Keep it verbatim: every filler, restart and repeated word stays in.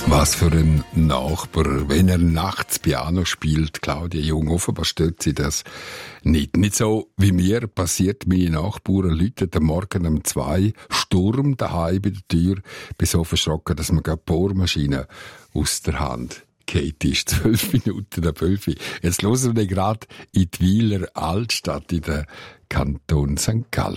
Was für ein Nachbar, wenn er nachts Piano spielt. Claudia Jung, offenbar stört sie das nicht. Nicht so wie mir passiert, meine Nachbarn läuten am Morgen um zwei, Sturm daheim bei der Tür, bin so verschrocken, dass mir gerade die Bohrmaschine aus der Hand geht ist. Zwölf Minuten ab fünf. Jetzt hören wir gerade in die Weiler Altstadt in der Kanton Sankt Gallen.